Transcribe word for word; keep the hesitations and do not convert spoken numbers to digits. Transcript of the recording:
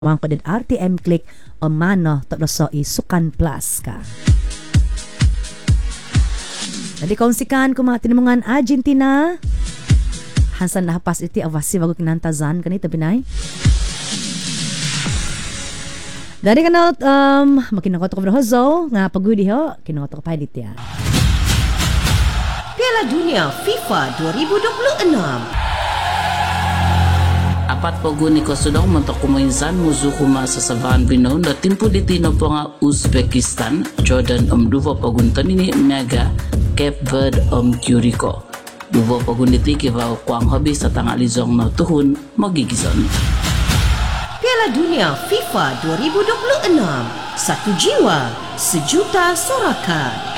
Wang ko din R T M Click o mano todloso isukan plus ka. Dali kong sikan kung mga tinimungan Argentina. Hansan nahapas iti avasi bago kinantazan kanita binay. Dari kanal um, makinakot ko hozo nga pagudi ho kinakot ko pa ditya. Piala Dunia FIFA dua ribu dua puluh enam. Apat paguni ko sudong mentok kumainsan musuh kuma sa Savan Binon na timpo ditino po nga Uzbekistan, Jordan om duvo paguntan ini mega Cape Verde om Curicó. Duvo paguniti kiva kuang hobi sa tangalizong no tuhun magigison. Piala Dunia FIFA dua ribu dua puluh enam. Satu jiwa, sejuta sorakan.